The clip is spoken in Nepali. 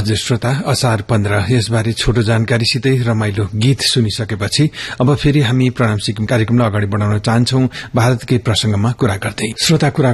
हजुर श्रोता, असार 15 यसबारे छोटो जानकारीसितै रमाइलो गीत सुनिसकेपछि अब फेरि हामी प्रणाम सिक्किम कार्यक्रमलाई अगाडि बढ़ाउन चाहन्छौं भारतकै प्रसंगमा कुरा गर्दै। श्रोता, कुरा